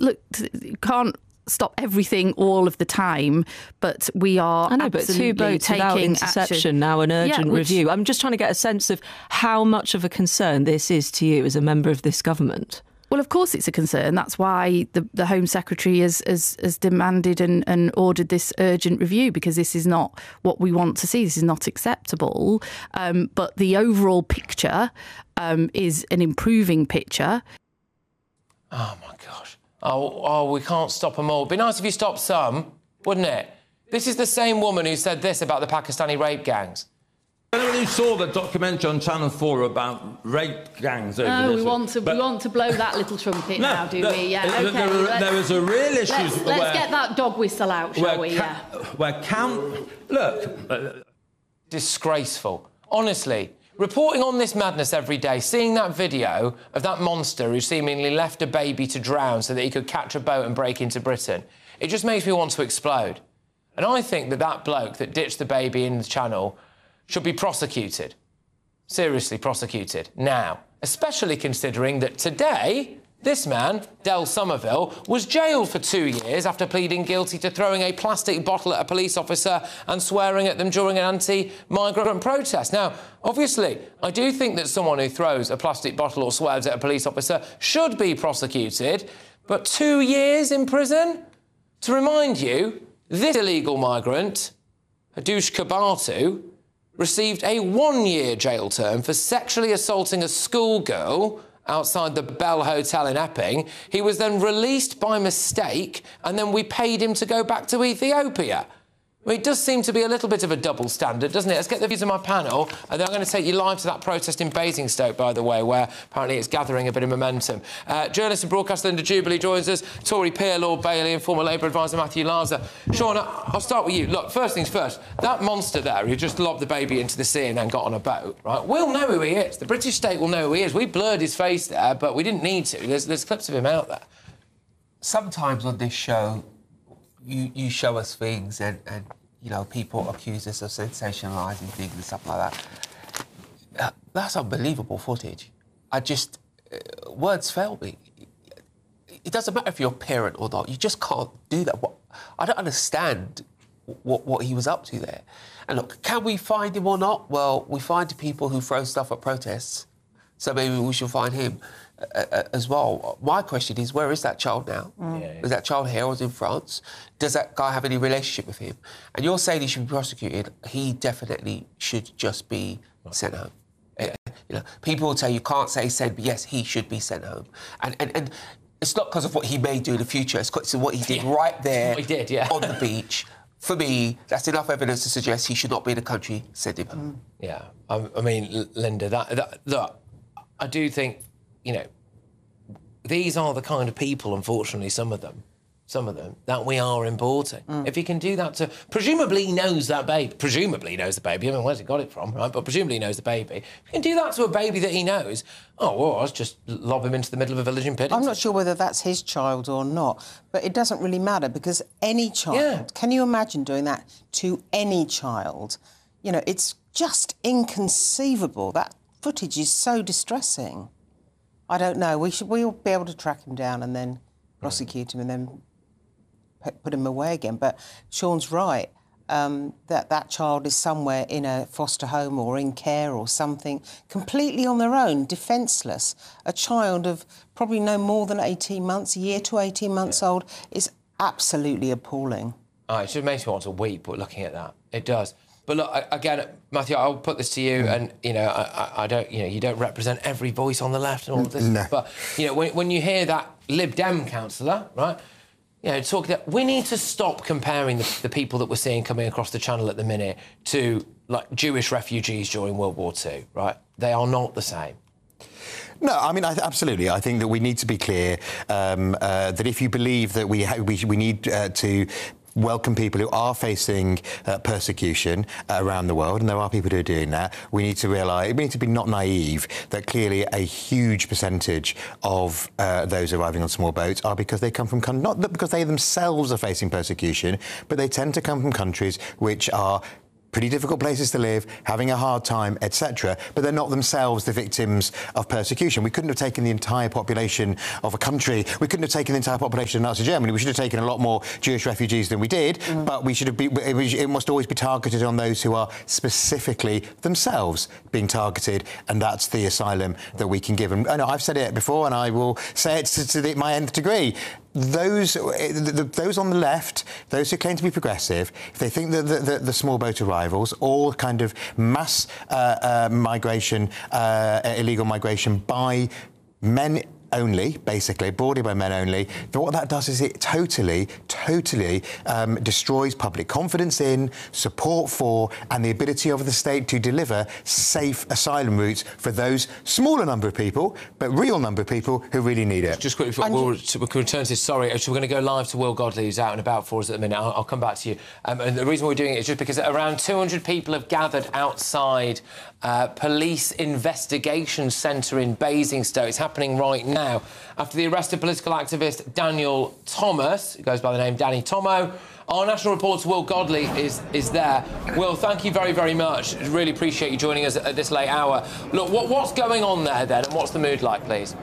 look, you can't stop everything all of the time, but we are I know, but 2 boats without interception action. Now, an urgent review. I'm just trying to get a sense of how much of a concern this is to you as a member of this government. Well, of course it's a concern. That's why the Home Secretary has demanded and ordered this urgent review, because this is not what we want to see. This is not acceptable. But the overall picture is an improving picture. Oh, my gosh. Oh, we can't stop them all. It'd be nice if you stopped some, wouldn't it? This is the same woman who said this about the Pakistani rape gangs. Anyone who saw the documentary on Channel 4 about rape gangs over this... Oh, we want to blow that little trumpet now, do we? Yeah, OK. There was a real issue... Let's get that dog whistle out, shall we? Look... Disgraceful. Honestly, reporting on this madness every day, seeing that video of that monster who seemingly left a baby to drown so that he could catch a boat and break into Britain, it just makes me want to explode. And I think that bloke that ditched the baby in the Channel should be prosecuted. Seriously prosecuted. Now. Especially considering that today, this man, Del Somerville, was jailed for 2 years after pleading guilty to throwing a plastic bottle at a police officer and swearing at them during an anti-migrant protest. Now, obviously, I do think that someone who throws a plastic bottle or swears at a police officer should be prosecuted, but 2 years in prison? To remind you, this illegal migrant, Hadush Kabatu, received a 1-year jail term for sexually assaulting a schoolgirl outside the Bell Hotel in Epping. He was then released by mistake, and then we paid him to go back to Ethiopia. I mean, it does seem to be a little bit of a double standard, doesn't it? Let's get the views of my panel, and then I'm going to take you live to that protest in Basingstoke, by the way, where apparently it's gathering a bit of momentum. Journalist and broadcaster Linda Jubilee joins us, Tory peer Lord Bailey and former Labour advisor Matthew Larser. Sean, I'll start with you. Look, first things first, that monster there who just lobbed the baby into the sea and then got on a boat, right, we'll know who he is. The British state will know who he is. We blurred his face there, but we didn't need to. There's clips of him out there. Sometimes on this show, you show us things and you know, people accuse us of sensationalising things and stuff like that. That's unbelievable footage. Words fail me. It doesn't matter if you're a parent or not. You just can't do that. I don't understand what he was up to there. And look, can we find him or not? Well, we find people who throw stuff at protests, so maybe we should find him as well. My question is, where is that child now? Is that child here or is in France? Does that guy have any relationship with him? And you're saying he should be prosecuted. He definitely should just be sent home. You know, people will tell you can't say send, but yes, he should be sent home. And it's not because of what he may do in the future. It's because of what he did right there what he did, on the beach. For me, that's enough evidence to suggest he should not be in the country. Send him home. Yeah, I mean, Linda, look, I do think, you know, these are the kind of people, unfortunately, some of them, that we are importing. If he can do that to... Presumably he knows that baby. Presumably he knows the baby. I mean, where's he got it from, right? But presumably he knows the baby. If he can do that to a baby that he knows, oh, well, let's just lob him into the middle of a village in Piddington. I'm not sure whether that's his child or not, but it doesn't really matter, because any child... Can you imagine doing that to any child? You know, it's just inconceivable. That footage is so distressing. I don't know. We'll be able to track him down and then prosecute him and then put him away again. But Sean's right, that child is somewhere in a foster home or in care or something, completely on their own, defenceless. A child of probably no more than 18 months, a year to 18 months old, is absolutely appalling. Oh, it just makes me want to weep looking at that. It does. But look, again, Matthew, I'll put this to you, and, you know, I don't, you know, you don't represent every voice on the left and all of this. No. But, you know, when you hear that Lib Dem councillor, right, you know, talk that we need to stop comparing the people that we're seeing coming across the channel at the minute to, like, Jewish refugees during World War II, right? They are not the same. No, I mean, absolutely. I think that we need to be clear that if you believe that we need to welcome people who are facing persecution around the world, and there are people who are doing that. We need to realise, we need to be not naive, that clearly a huge percentage of those arriving on small boats are because they come from, not because they themselves are facing persecution, but they tend to come from countries which are pretty difficult places to live, having a hard time, etc., but they're not themselves the victims of persecution. We couldn't have taken the entire population of a country. We couldn't have taken the entire population of Nazi Germany. We should have taken a lot more Jewish refugees than we did, but we should have it must always be targeted on those who are specifically themselves being targeted, and that's the asylum that we can give. And I've said it before, and I will say it to my nth degree. Those on the left, those who claim to be progressive, if they think that the small boat arrivals, all kind of mass migration, illegal migration by men only, basically, broadly by men only, but what that does is it totally destroys public confidence in, support for, and the ability of the state to deliver safe asylum routes for those smaller number of people, but real number of people who really need it. Just quickly, we'll return to this. Sorry, we're going to go live to Will Godley, who's out and about for us at the minute. I'll come back to you. And the reason we're doing it is just because around 200 people have gathered outside police investigation centre in Basingstoke. It's happening right now after the arrest of political activist Daniel Thomas, who goes by the name Danny Tomo. Our national reporter Will Godley is there. Will, thank you very, very much. Really appreciate you joining us at this late hour. Look, what's going on there then, and what's the mood like, please?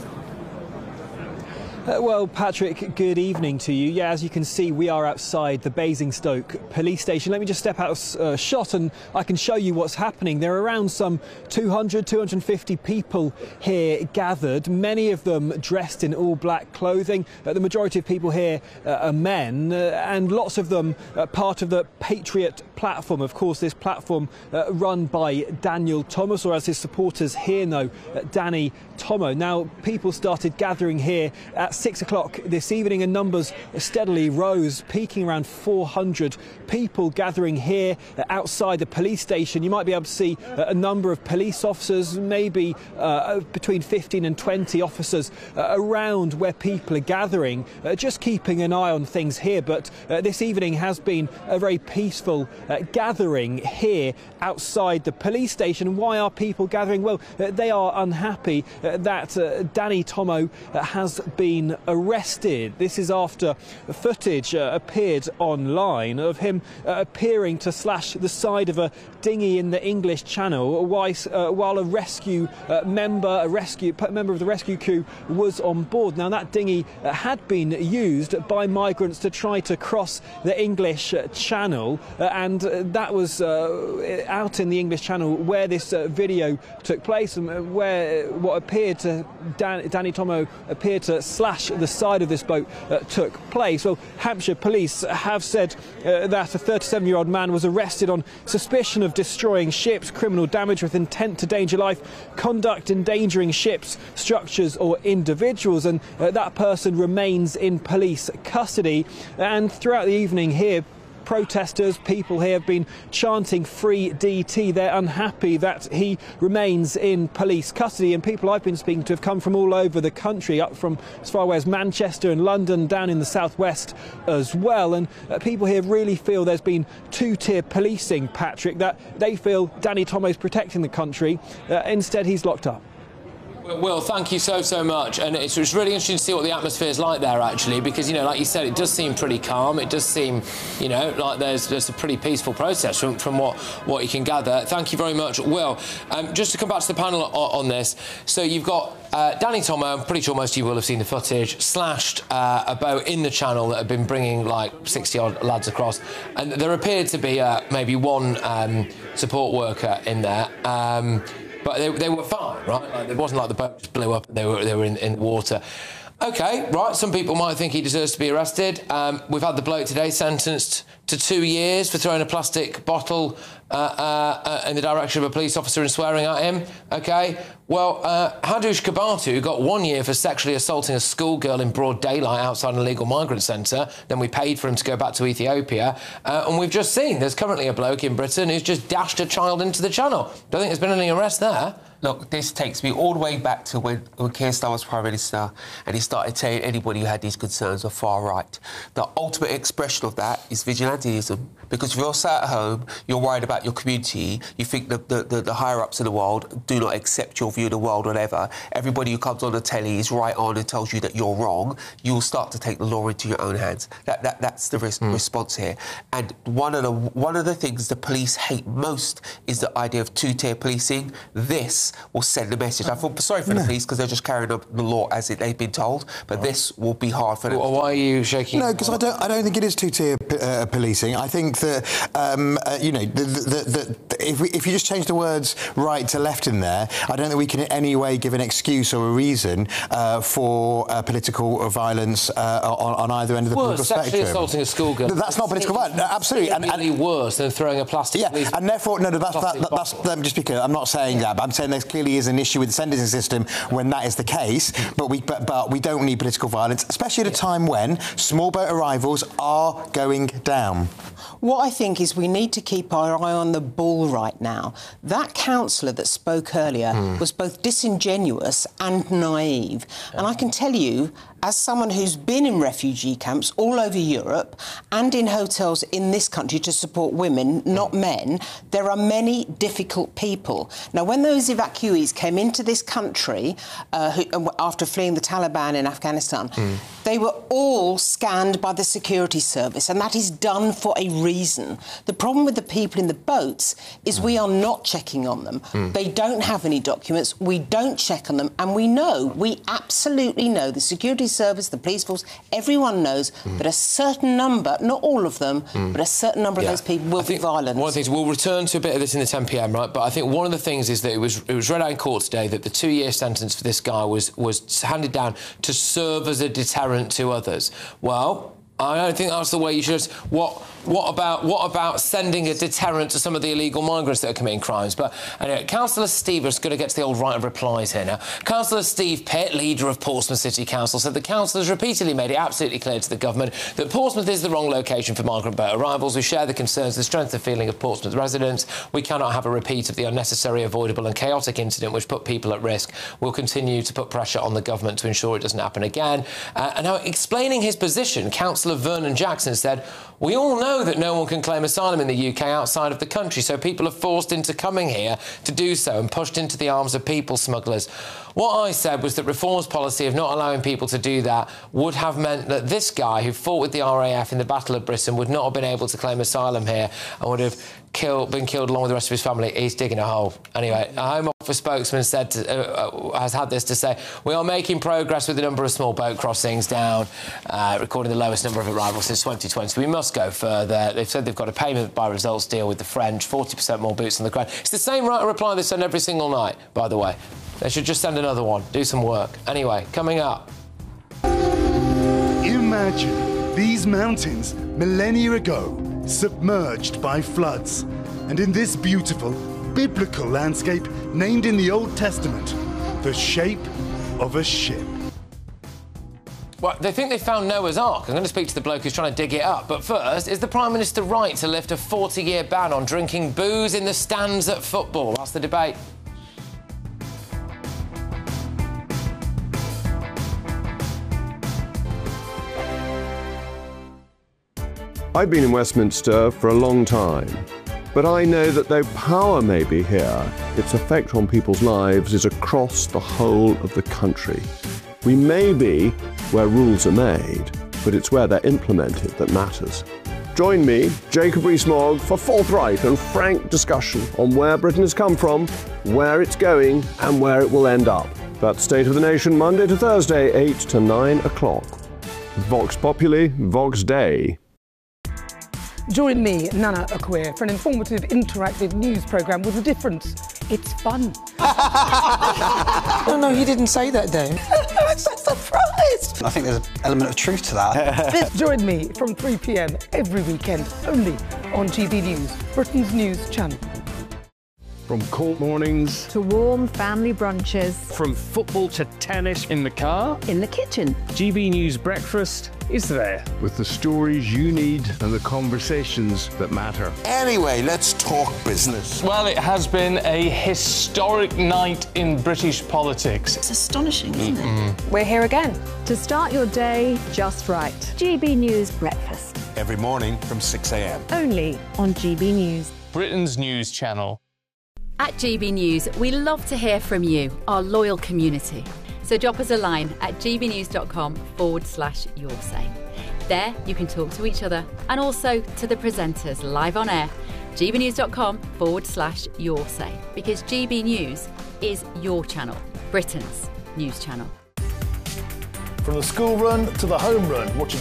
Well, Patrick, good evening to you. Yeah, as you can see, we are outside the Basingstoke police station. Let me just step out of shot and I can show you what's happening. There are around some 200, 250 people here gathered, many of them dressed in all black clothing. The majority of people here are men, and lots of them part of the Patriot platform. Of course, this platform run by Daniel Thomas, or as his supporters here know, Danny Tomo. Now, people started gathering here at 6 o'clock this evening, and numbers steadily rose, peaking around 400 people gathering here outside the police station. You might be able to see a number of police officers, maybe between 15 and 20 officers around where people are gathering, just keeping an eye on things here. But this evening has been a very peaceful gathering here outside the police station. Why are people gathering? Well, they are unhappy that Danny Tomo has been arrested. This is after footage appeared online of him appearing to slash the side of a dinghy in the English Channel while a rescue member of the rescue crew was on board. Now, that dinghy had been used by migrants to try to cross the English Channel, and that was out in the English Channel where this video took place, and where what appeared to Danny Tomo appeared to slash the side of this boat took place. Well, Hampshire police have said that a 37-year-old man was arrested on suspicion of destroying ships, criminal damage with intent to endanger life, conduct endangering ships, structures or individuals, and that person remains in police custody. And throughout the evening here, protesters, people here have been chanting "Free DT." They're unhappy that he remains in police custody, and people I've been speaking to have come from all over the country, up from as far away as Manchester and London, down in the southwest as well. And people here really feel there's been two-tier policing, Patrick, that they feel Danny Tomo is protecting the country. Instead, he's locked up. Will, thank you so much, and it's really interesting to see what the atmosphere is like there, actually, because, you know, like you said, it does seem pretty calm. It does seem, you know, like there's a pretty peaceful process from what you can gather. Thank you very much, Will. Just to come back to the panel on this, so you've got Danny Tomo, I'm pretty sure most of you will have seen the footage, slashed a boat in the Channel that had been bringing like 60-odd lads across, and there appeared to be maybe one support worker in there. But they were fine, right? Like, it wasn't like the boat just blew up and they were in the water. OK, right, some people might think he deserves to be arrested. We've had the bloke today sentenced to 2 years for throwing a plastic bottle in the direction of a police officer and swearing at him. OK, well, Hadush Kabatu got 1 year for sexually assaulting a schoolgirl in broad daylight outside an illegal migrant centre. Then we paid for him to go back to Ethiopia. And we've just seen there's currently a bloke in Britain who's just dashed a child into the Channel. Don't think there's been any arrest there. Look, this takes me all the way back to when Keir Starmer was Prime Minister and he started saying anybody who had these concerns were far right. The ultimate expression of that is vigilantism, because if you're sat at home, you're worried about your community, you think the higher-ups in the world do not accept your view of the world, whatever. Everybody who comes on the telly is right on and tells you that you're wrong. You'll start to take the law into your own hands. That's the response here. And one of the things the police hate most is the idea of two-tier policing. This will send a message. I feel sorry for the police because they're just carrying up the law as they've been told, but this will be hard for them. Well, why are you shaking? No, because I don't think it is two-tier policing. I think that if you just change the words right to left in there, I don't think we can in any way give an excuse or a reason for political violence on either end of the political spectrum. Sexually assaulting a schoolgirl. That's not political violence. No, absolutely, and worse than throwing a plastic. Yeah, and therefore, that's let me just be clear. I'm not saying that, but I'm saying there clearly is an issue with the sentencing system when that is the case. But we don't need political violence, especially at a time when small boat arrivals are going down. What I think is we need to keep our eye on the ball right now. That councillor that spoke earlier was both disingenuous and naive. And I can tell you, as someone who's been in refugee camps all over Europe and in hotels in this country to support women, not men, there are many difficult people. Now, when those evacuees came into this country after fleeing the Taliban in Afghanistan, they were all scanned by the security service, and that is done for a reason. The problem with the people in the boats is we are not checking on them. They don't have any documents, we don't check on them, and we absolutely know, the security service, the police force, everyone knows that a certain number, not all of them, but a certain number of those people will be violent. One of the things, we'll return to a bit of this in the 10 p.m, right? But I think one of the things is that it was read out in court today that the 2-year sentence for this guy was handed down to serve as a deterrent to others. Well, I don't think that's the way you should. What about sending a deterrent to some of the illegal migrants that are committing crimes? But anyway, Councillor Steve, is going to get to the old right of replies here now. Councillor Steve Pitt, leader of Portsmouth City Council, said the council has repeatedly made it absolutely clear to the government that Portsmouth is the wrong location for migrant boat arrivals. We share the concerns, the strength of feeling of Portsmouth residents. We cannot have a repeat of the unnecessary, avoidable and chaotic incident which put people at risk. We'll continue to put pressure on the government to ensure it doesn't happen again. And now, explaining his position, Councillor Vernon Jackson said, we all know that no one can claim asylum in the UK outside of the country, so people are forced into coming here to do so and pushed into the arms of people smugglers. What I said was that Reform's policy of not allowing people to do that would have meant that this guy who fought with the RAF in the Battle of Britain would not have been able to claim asylum here and would have been killed along with the rest of his family. He's digging a hole. Anyway, a Home Office spokesman said has had this to say: we are making progress with the number of small boat crossings down, recording the lowest number of arrivals since 2020. We must go further. They've said they've got a payment by results deal with the French, 40% more boots on the ground. It's the same right of reply they send every single night, by the way. They should just send another one, do some work. Anyway, coming up. Imagine these mountains millennia ago, submerged by floods. And in this beautiful, biblical landscape, named in the Old Testament, the shape of a ship. Well, they think they found Noah's Ark. I'm going to speak to the bloke who's trying to dig it up. But first, is the Prime Minister right to lift a 40-year ban on drinking booze in the stands at football? That's the debate. I've been in Westminster for a long time, but I know that though power may be here, its effect on people's lives is across the whole of the country. We may be where rules are made, but it's where they're implemented that matters. Join me, Jacob Rees-Mogg, for forthright and frank discussion on where Britain has come from, where it's going, and where it will end up. That's State of the Nation, Monday to Thursday, 8 to 9 o'clock. Vox Populi, Vox Dei. Join me, Nana Akua, for an informative, interactive news programme with a difference. It's fun. No, he didn't say that, Dave. I'm so surprised. I think there's an element of truth to that. Join me from 3 p.m. every weekend, only on GB News, Britain's news channel. From cold mornings to warm family brunches. From football to tennis in the car. In the kitchen. GB News Breakfast is there. With the stories you need and the conversations that matter. Anyway, let's talk business. Well, it has been a historic night in British politics. It's astonishing, isn't it? We're here again to start your day just right. GB News Breakfast. Every morning from 6 a.m. Only on GB News. Britain's news channel. At GB News, we love to hear from you, our loyal community. So drop us a line at gbnews.com/yoursay. There you can talk to each other and also to the presenters live on air. gbnews.com/yoursay, because GB News is your channel, Britain's news channel. From the school run to the home run, watching